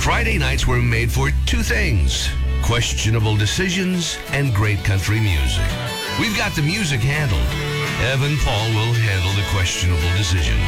Friday nights were made for two things: questionable decisions and great country music. We've got the music handled. Evan Paul will handle the questionable decisions.